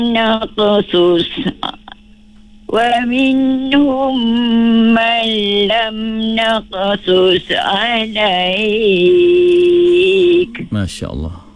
نقصص ومنهم من لم نقصص عليك. ما شاء الله.